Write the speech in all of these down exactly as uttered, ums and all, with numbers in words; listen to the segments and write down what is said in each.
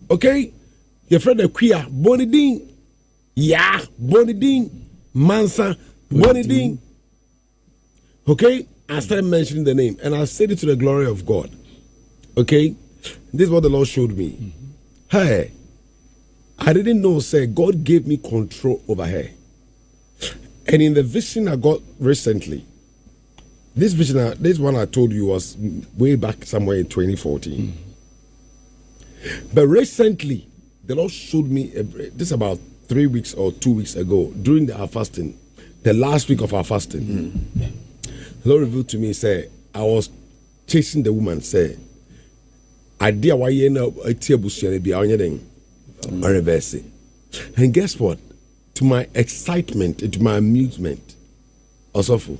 Okay? Your friend the queer, Bonidin. Yeah, Bonidin. Mansa, Bonidin. Okay? I started mentioning the name and I said it to the glory of God. Okay? This is what the Lord showed me. Mm-hmm. Hey, I didn't know, say, God gave me control over her. And in the vision I got recently, this vision, this one I told you was way back somewhere in twenty fourteen. Mm-hmm. But recently, the Lord showed me, this about three weeks or two weeks ago, during the, our fasting, the last week of our fasting, mm-hmm. the Lord revealed to me, say, I was chasing the woman, say, idea why you know a table shall be on your thing, or reverse it. And guess what? To my excitement, to my amusement, also,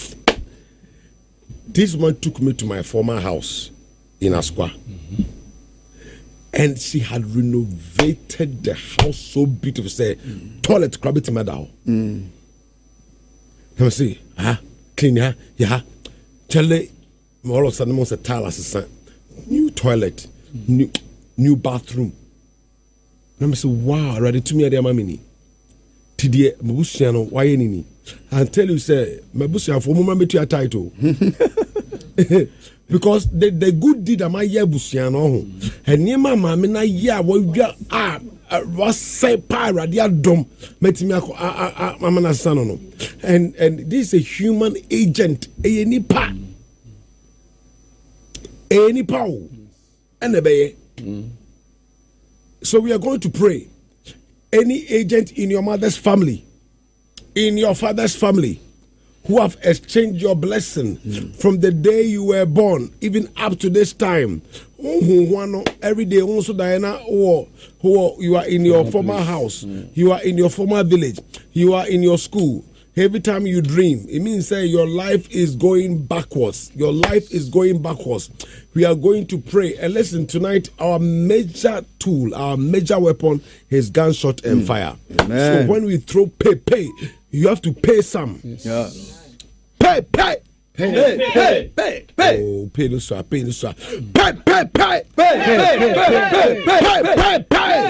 this woman took me to my former house in Asqua. Mm-hmm. And she had renovated the house so beautiful. Say, mm. toilet, crab it, madam. Mm. Let me see. Ah, clean, yeah, yeah. Charlie, all of a sudden, most of the tile assistant. New toilet, mm. new new bathroom. Let me say, wow, ready to me at the mamini. Tidia, Mabusiano, why any? And tell you, say, Mabusia for moment to your title. Because the, the good deed of my year Busiano, and near my mamma, na ya, what you are, was say, pirate, ya dom, Metimiako, ah, Mamma Sanono. And and this is a human agent, any pa, any power, and a bay. So we are going to pray. Any agent in your mother's family, in your father's family, who have exchanged your blessing mm. from the day you were born, even up to this time. Every day, also Diana, or who you are in your former, former house, mm. you are in your former village, you are in your school. Every time you dream, it means that your life is going backwards. Your life is going backwards. We are going to pray. And listen, tonight, our major tool, our major weapon is gunshot and mm. fire. Amen. So when we throw pay, pay, you have to pay some. Yes. Yeah. Pay, pay. Pay, pay, pay, pay, pay. Oh, pay the swap, pay the swap. Pay, pay, pay. Pay, pay, pay, pay, pay,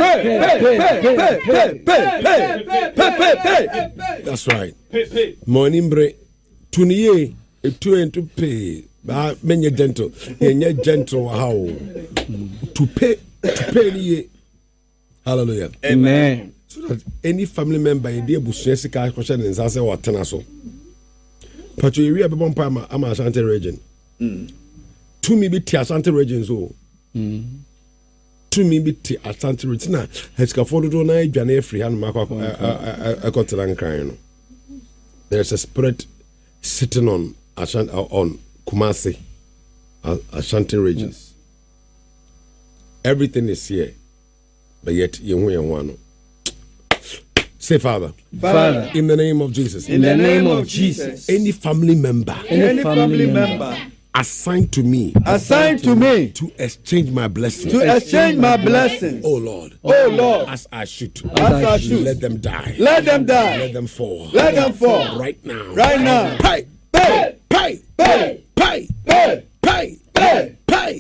pay, pay, pay, pay. That's right. Morning break. Tuniye, a two and to pay. But many gentle, and gentle how to pay, to pay. Hallelujah. Amen. So that any family member, a dear Bushesika question and answer what Tenaso. But you hear about Pama, I'm a Ashanti region. To me, be Ashanti region, so. To me, be Ashanti region. Now, has got followed on a Janay free and Marco. I got to crying. There's a spirit sitting on Ashanti on Kumasi, Ashanti region. Yes. Everything is here, but yet you want to. Say, Father. Father. In the name of Jesus. In the name of Jesus. Any family member. Any family member. Assigned to me. Assigned to me. To exchange my blessings. To exchange my blessings. Oh Lord. Oh Lord. As I shoot. As I shoot. Let them die. Let them die. Let them fall. Let them fall. Right now. Right now. Pay. Pay. Pay. Pay. Pay. Pay. Pay. Pay. Pay.